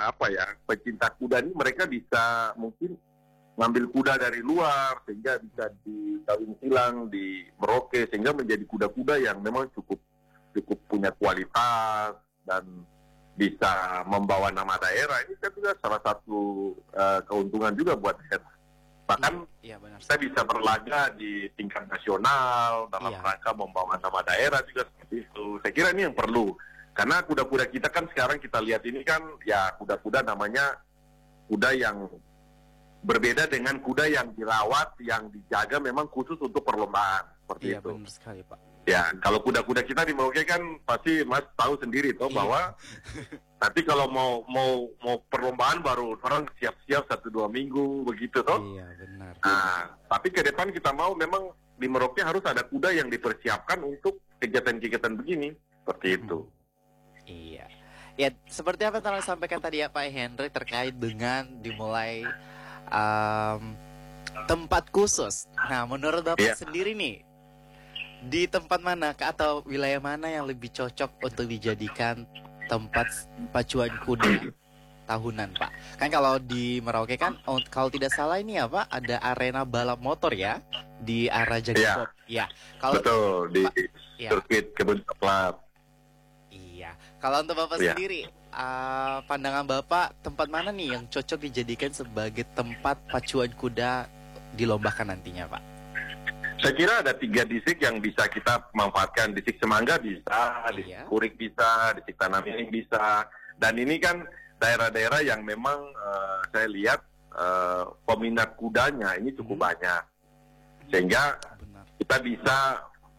apa ya, pecinta kuda ini mereka bisa mungkin ngambil kuda dari luar sehingga bisa dikawin silang di Merauke sehingga menjadi kuda-kuda yang memang cukup punya kualitas dan bisa membawa nama daerah. Ini kan juga salah satu keuntungan juga buat daerah. Bahkan benar. kita bisa berlaga di tingkat nasional dalam rangka membawa nama daerah juga seperti itu. Saya kira ini yang perlu. Karena kuda-kuda kita kan sekarang kita lihat ini kan ya kuda-kuda namanya kuda yang berbeda dengan kuda yang dirawat, yang dijaga memang khusus untuk perlombaan seperti itu. Iya benar sekali Pak. Ya kalau kuda-kuda kita di Merauke kan pasti Mas tahu sendiri toh bahwa nanti kalau mau perlombaan baru orang siap-siap 1-2 minggu begitu toh. Iya benar. Nah tapi ke depan kita mau memang di Merauke harus ada kuda yang dipersiapkan untuk kegiatan-kegiatan begini seperti itu. Iya. Ya seperti apa yang telah disampaikan tadi ya Pak Henry terkait dengan dimulai tempat khusus. Nah, menurut Bapak sendiri nih, di tempat mana atau wilayah mana yang lebih cocok untuk dijadikan tempat pacuan kuda tahunan, Pak? Kan kalau di Merauke kan, kalau tidak salah ini ya Pak, ada arena balap motor ya di arah Jagipop. Ya. Kalau betul di sirkuit Kebun Coklat. Iya. Kalau untuk Bapak sendiri, pandangan Bapak tempat mana nih yang cocok dijadikan sebagai tempat pacuan kuda dilombakan nantinya, Pak? Saya kira ada 3 distrik yang bisa kita manfaatkan. Distrik Semangga bisa, distrik Kurik bisa, distrik Tanah Miring bisa. Dan ini kan daerah-daerah yang memang saya lihat peminat kudanya ini cukup banyak. Sehingga kita bisa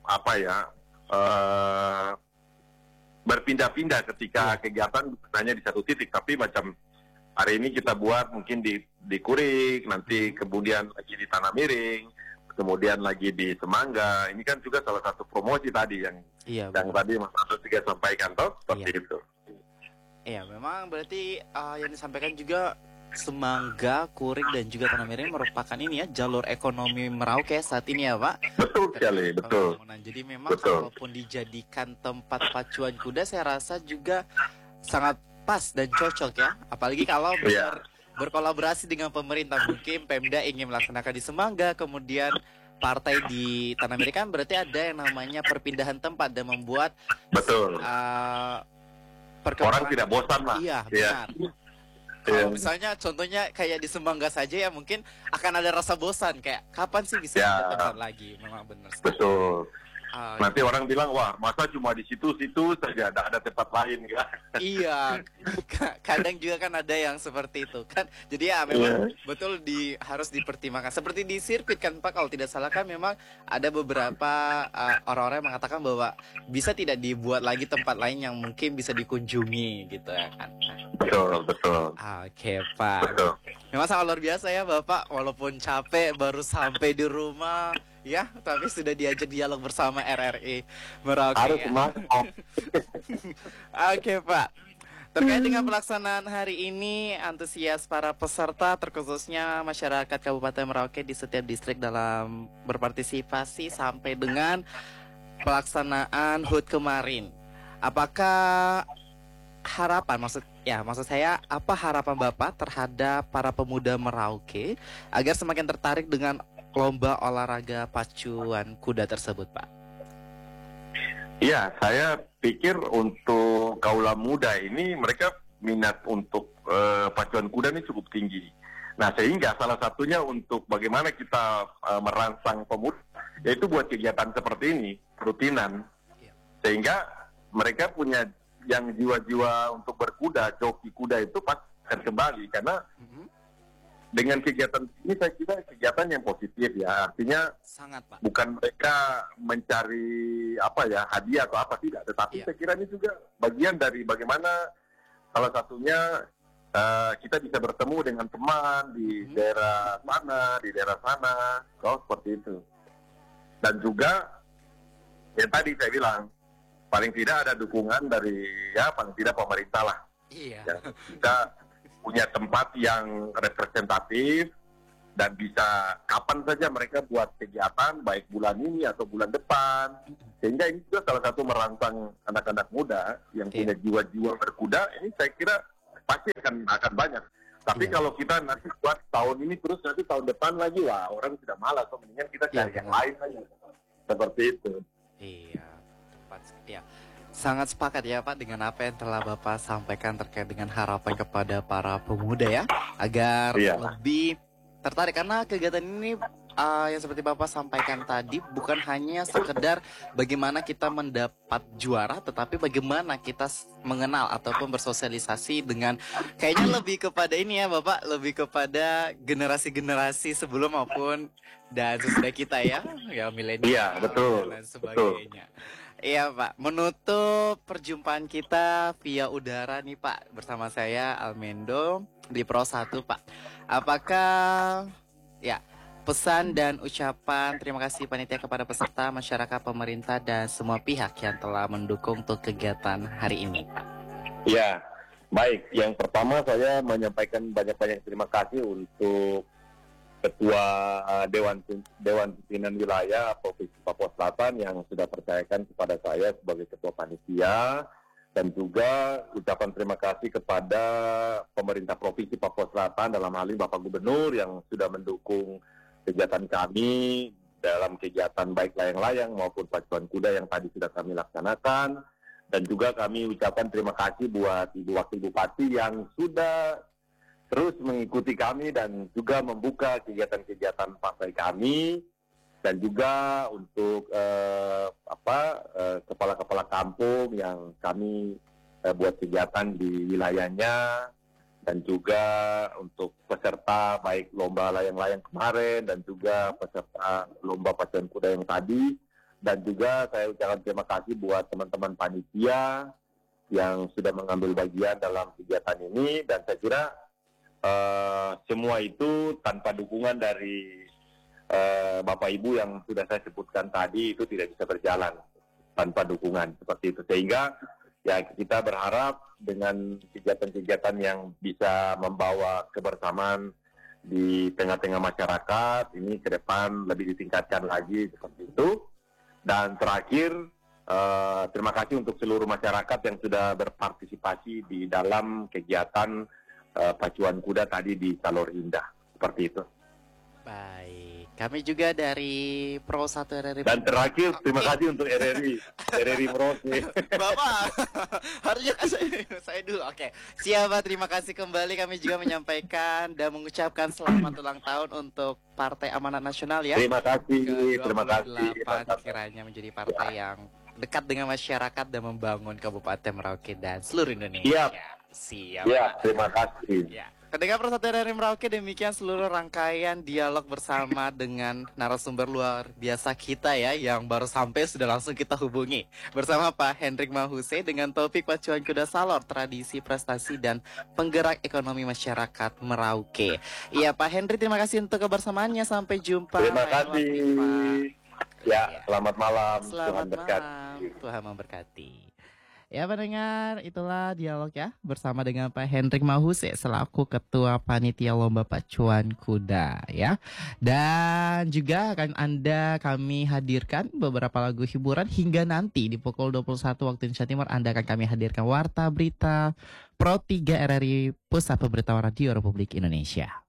berpindah-pindah ketika kegiatan hanya di satu titik, tapi macam hari ini kita buat mungkin di Kurik, nanti kemudian lagi di Tanah Miring, kemudian lagi di Semangga. Ini kan juga salah satu promosi tadi yang tadi Mas Ardo juga sampaikan toh, seperti itu. Iya, memang berarti yang disampaikan juga Semangga, Kurik dan juga Tanah Miring merupakan ini ya jalur ekonomi Merauke saat ini ya Pak. Betul sekali, betul. Jadi memang kalaupun dijadikan tempat pacuan kuda saya rasa juga sangat pas dan cocok ya. Apalagi kalau berkolaborasi dengan pemerintah, mungkin Pemda ingin melaksanakan di Semangga, kemudian partai di Tanah Miring kan berarti ada yang namanya perpindahan tempat dan membuat orang tidak bosan lah. Iya, benar. Kalau misalnya contohnya kayak di Semangga saja ya mungkin akan ada rasa bosan kayak kapan sih bisa tempat lagi. Memang benar. Betul. Nanti orang bilang wah masa cuma di situ saja ada tempat lain kan? Iya. Kadang juga kan ada yang seperti itu kan. Jadi ya memang betul harus dipertimbangkan. Seperti di sirkuit kan Pak kalau tidak salah kan memang ada beberapa orang-orang yang mengatakan bahwa bisa tidak dibuat lagi tempat lain yang mungkin bisa dikunjungi gitu ya kan. Betul. Oke Pak. Betul. Memang sangat luar biasa ya Bapak, walaupun capek baru sampai di rumah ya, tapi sudah diajak dialog bersama RRI Merauke. Harus Oke Pak. Terkait dengan pelaksanaan hari ini, antusias para peserta terkhususnya masyarakat Kabupaten Merauke di setiap distrik dalam berpartisipasi sampai dengan pelaksanaan HUT kemarin. Apakah harapan maksud saya apa harapan Bapak terhadap para pemuda Merauke agar semakin tertarik dengan lomba olahraga pacuan kuda tersebut, Pak? Iya, saya pikir untuk kaula muda ini mereka minat untuk pacuan kuda ini cukup tinggi. Nah, sehingga salah satunya untuk bagaimana kita merangsang pemuda yaitu buat kegiatan seperti ini rutinan, sehingga mereka punya yang jiwa-jiwa untuk berkuda, joki kuda itu pasti akan kembali karena dengan kegiatan ini saya kira kegiatan yang positif ya, artinya sangat Pak. Bukan mereka mencari hadiah atau apa tidak, tetapi saya kira ini juga bagian dari bagaimana salah satunya kita bisa bertemu dengan teman di daerah mana, di daerah sana, seperti itu. Dan juga yang tadi saya bilang paling tidak ada dukungan dari paling tidak pemerintah lah. Iya. Ya, kita punya tempat yang representatif dan bisa kapan saja mereka buat kegiatan baik bulan ini atau bulan depan, sehingga ini juga salah satu merangsang anak-anak muda yang punya jiwa-jiwa berkuda. Ini saya kira pasti akan banyak. Tapi kalau kita nanti buat tahun ini terus nanti tahun depan lagi, wah orang sudah malas. So, mendingan kita cari yang lain aja. Seperti itu. Iya, tepat. Ya, sangat sepakat ya Pak dengan apa yang telah Bapak sampaikan terkait dengan harapan kepada para pemuda ya, agar lebih tertarik karena kegiatan ini yang seperti Bapak sampaikan tadi bukan hanya sekedar bagaimana kita mendapat juara, tetapi bagaimana kita mengenal ataupun bersosialisasi dengan kayaknya lebih kepada ini ya Bapak, lebih kepada generasi-generasi sebelum maupun dan sesudah kita ya milenial. Iya, betul. Dan sebagainya. Iya Pak, menutup perjumpaan kita via udara nih Pak bersama saya Almendo di Pro 1 Pak. Apakah ya pesan dan ucapan terima kasih panitia kepada peserta, masyarakat, pemerintah dan semua pihak yang telah mendukung untuk kegiatan hari ini? Ya, baik. Yang pertama saya menyampaikan banyak-banyak terima kasih untuk Ketua Dewan Pimpinan Wilayah Provinsi Papua Selatan yang sudah percayakan kepada saya sebagai Ketua Panitia, dan juga ucapan terima kasih kepada pemerintah Provinsi Papua Selatan dalam hal ini Bapak Gubernur yang sudah mendukung kegiatan kami dalam kegiatan baik layang-layang maupun pacuan kuda yang tadi sudah kami laksanakan. Dan juga kami ucapkan terima kasih buat Ibu Wakil Bupati yang sudah terus mengikuti kami dan juga membuka kegiatan-kegiatan partai kami, dan juga untuk kepala-kepala kampung yang kami buat kegiatan di wilayahnya, dan juga untuk peserta baik lomba layang-layang kemarin dan juga peserta lomba pacuan kuda yang tadi. Dan juga saya ucapkan terima kasih buat teman-teman panitia yang sudah mengambil bagian dalam kegiatan ini, dan saya kira semua itu tanpa dukungan dari Bapak Ibu yang sudah saya sebutkan tadi itu tidak bisa berjalan tanpa dukungan seperti itu. Sehingga ya kita berharap dengan kegiatan-kegiatan yang bisa membawa kebersamaan di tengah-tengah masyarakat ini ke depan lebih ditingkatkan lagi seperti itu. Dan terakhir terima kasih untuk seluruh masyarakat yang sudah berpartisipasi di dalam kegiatan pacuan kuda tadi di Salor Indah seperti itu. Baik, kami juga dari Pro 1 RRI. Dan terakhir terima kasih untuk RRI Merauke. Bapak, harusnya saya dulu. Oke, siapa? Terima kasih kembali. Kami juga menyampaikan dan mengucapkan selamat ulang tahun untuk Partai Amanat Nasional ya. Terima kasih, terima kasih. Kiranya menjadi partai yang dekat dengan masyarakat dan membangun Kabupaten Merauke dan seluruh Indonesia. Siap. Ya, terima kasih. Ya. Ketika Pro 1 RRI Merauke, demikian seluruh rangkaian dialog bersama dengan narasumber luar biasa kita ya, yang baru sampai sudah langsung kita hubungi bersama Pak Hendrik Mahuse dengan topik pacuan kuda Salor, tradisi, prestasi dan penggerak ekonomi masyarakat Merauke. Iya Pak Hendrik, terima kasih untuk kebersamaannya. Sampai jumpa. Terima kasih. Ya, selamat malam. Selamat malam. Tuhan memberkati. Ya pendengar, itulah dialog ya bersama dengan Pak Hendrik Mahuse selaku Ketua Panitia Lomba Pacuan Kuda ya. Dan juga akan kami hadirkan beberapa lagu hiburan hingga nanti di pukul 21 waktu Indonesia Timur akan kami hadirkan Warta Berita Pro 3 RRI Pusat Pemberitahuan Radio Republik Indonesia.